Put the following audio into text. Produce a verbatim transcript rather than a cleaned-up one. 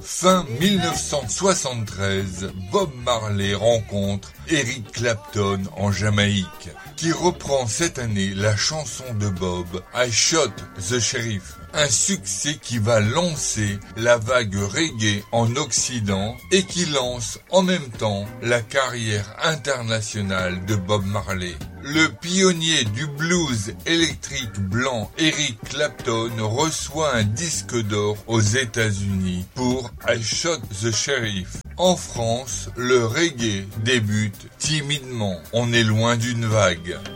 Fin mille neuf cent soixante-treize, Bob Marley rencontre Eric Clapton en Jamaïque, qui reprend cette année la chanson de Bob, I Shot the Sheriff. Un succès qui va lancer la vague reggae en Occident et qui lance en même temps la carrière internationale de Bob Marley. Le pionnier du blues électrique blanc Eric Clapton reçoit un disque d'or aux États-Unis pour I Shot the Sheriff. En France, le reggae débute timidement. On est loin d'une vague.